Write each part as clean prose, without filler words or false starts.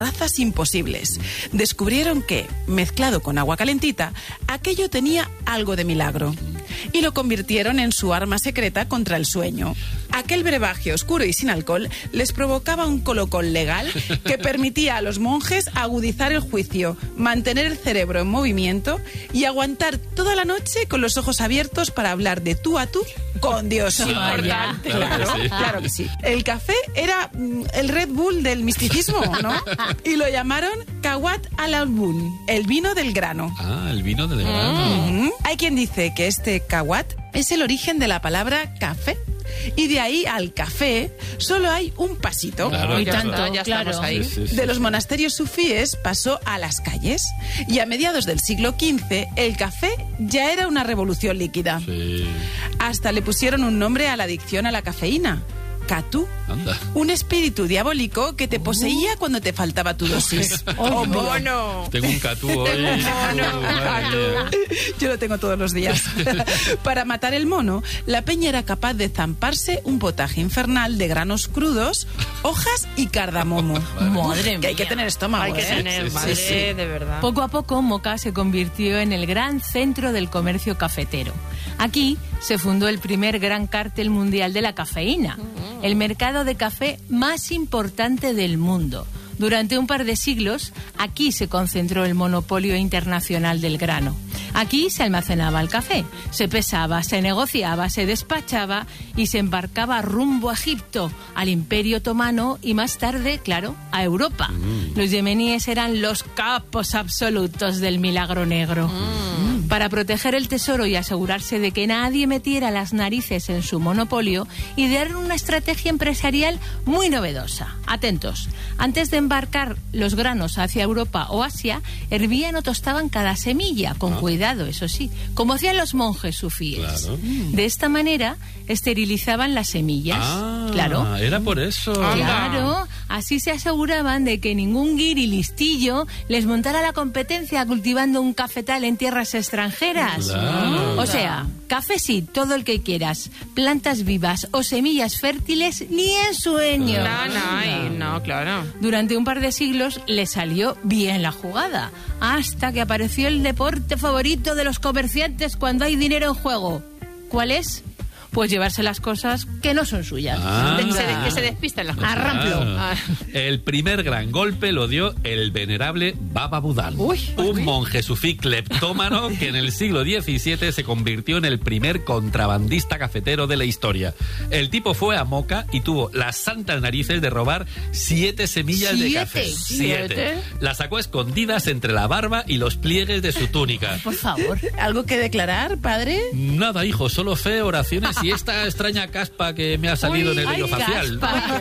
razas imposibles. Descubrieron que, mezclado con agua calentita, aquello tenía algo de milagro. Y lo convirtieron en su arma secreta contra el sueño. Aquel brebaje oscuro y sin alcohol les provocaba un colocón legal que permitía a los monjes agudizar el juicio, mantener el cerebro en movimiento y aguantar toda la noche con los ojos abiertos para hablar de tú a tú con Dios. Importante. Claro que sí. El café era el Red Bull del misticismo, ¿no? Y lo llamaron Kawat al-Albun, el vino del grano. Ah, el vino del grano. Hay quien dice que este Kawat es el origen de la palabra café. Y de ahí al café solo hay un pasito. Claro, Y claro. tanto, ya Claro. estamos ahí. Sí, sí, De los sí. monasterios sufíes pasó a las calles. Y a mediados del siglo XV, el café ya era una revolución líquida. Sí. Hasta le pusieron un nombre a la adicción a la cafeína. Catú. Anda. Un espíritu diabólico que te poseía cuando te faltaba tu dosis. Obvio. Mono. Tengo un catú hoy. Madre mía. Yo lo tengo todos los días. Para matar el mono, la peña era capaz de zamparse un potaje infernal de granos crudos, hojas y cardamomo. Madre Que hay que mía. tener estómago, Hay que ¿eh? tener, Sí, madre, sí. de verdad. Poco a poco, Moca se convirtió en el gran centro del comercio cafetero. Aquí se fundó el primer gran cártel mundial de la cafeína, el mercado de café más importante del mundo. Durante un par de siglos, aquí se concentró el monopolio internacional del grano. Aquí se almacenaba el café, se pesaba, se negociaba, se despachaba y se embarcaba rumbo a Egipto, al Imperio Otomano y más tarde, claro, a Europa. Los yemeníes eran los capos absolutos del milagro negro. Para proteger el tesoro y asegurarse de que nadie metiera las narices en su monopolio, idearon una estrategia empresarial muy novedosa. Atentos, antes de embarcar los granos hacia Europa o Asia, hervían o tostaban cada semilla, con cuidado, eso sí, como hacían los monjes sufíes. Claro. De esta manera, esterilizaban las semillas. Ah, Claro. era por eso. Claro, así se aseguraban de que ningún guiri listillo les montara la competencia cultivando un cafetal en tierras extranjeras. Claro. O sea, café sí, todo el que quieras, plantas vivas o semillas fértiles, ni en sueño. No, claro. Durante un par de siglos le salió bien la jugada, hasta que apareció el deporte favorito de los comerciantes cuando hay dinero en juego. ¿Cuál es? Pues llevarse las cosas que no son suyas. Ah. Que se despistan las cosas. Arramplo. Ah. El primer gran golpe lo dio el venerable Baba Budán, un monje sufí cleptómano que en el siglo XVII se convirtió en el primer contrabandista cafetero de la historia. El tipo fue a Moca y tuvo las santas narices de robar 7 semillas de café. 7. Las sacó escondidas entre la barba y los pliegues de su túnica. Por favor. ¿Algo que declarar, padre? Nada, hijo, solo fe, oraciones y esta extraña caspa que me ha salido en el vello facial.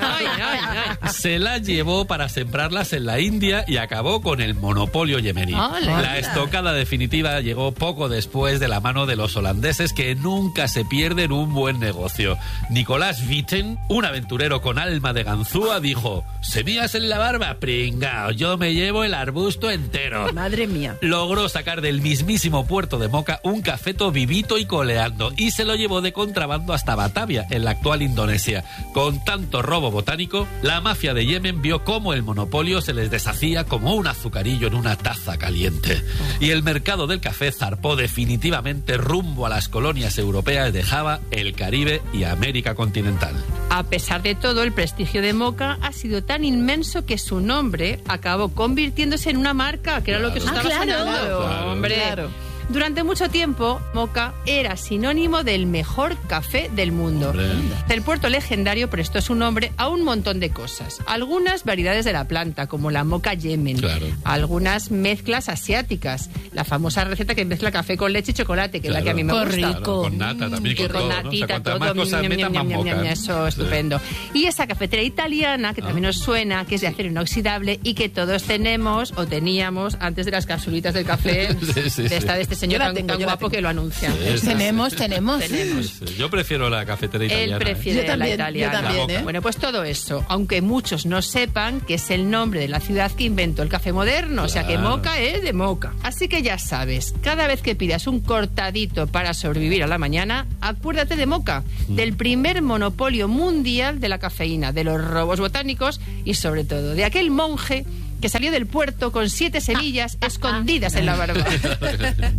Se las llevó para sembrarlas en la India y acabó con el monopolio yemení. La estocada definitiva llegó poco después de la mano de los holandeses, que nunca se pierden un buen negocio. Nicolás Witten, un aventurero con alma de ganzúa, dijo: semillas en la barba, pringao, yo me llevo el arbusto entero. Madre mía. Logró sacar del mismísimo puerto de Moca un cafeto vivito y coleando y se lo llevó de contrabando hasta Batavia, en la actual Indonesia. Con tanto robo botánico, la mafia de Yemen vio cómo el monopolio se les deshacía como un azucarillo en una taza caliente. Y el mercado del café zarpó definitivamente rumbo a las colonias europeas de Java, el Caribe y América continental. A pesar de todo, el prestigio de Moca ha sido tan inmenso que su nombre acabó convirtiéndose en una marca, que era lo que os estaba sonando. Claro. Hombre. Claro. Durante mucho tiempo, Moca era sinónimo del mejor café del mundo. Hombre. El puerto legendario prestó su nombre a un montón de cosas. Algunas variedades de la planta, como la Moca Yemen. Claro. Algunas mezclas asiáticas. La famosa receta que mezcla café con leche y chocolate, que es la que a mí me Qué gusta. rico. Con nata también, Que con todo, con ¿no? O sea, natita, cuantas todo, más cosas metan, más moca. eso, estupendo. Y esa cafetera italiana, que también os suena, que es de acero inoxidable y que todos tenemos o teníamos antes de las capsulitas del café Sí, de este señor Yo la tan, tengo, tan yo la guapo que lo anuncia. Tenemos. Sí, yo prefiero la cafetera italiana. Él prefiere Yo también, la italiana. yo también, La Moca. Bueno, pues todo eso, aunque muchos no sepan que es el nombre de la ciudad que inventó el café moderno, o sea que Claro. Moca es de Moca. Así que ya sabes, cada vez que pidas un cortadito para sobrevivir a la mañana, acuérdate de Moca, del primer monopolio mundial de la cafeína, de los robos botánicos y sobre todo de aquel monje que salió del puerto con 7 semillas escondidas en la barba.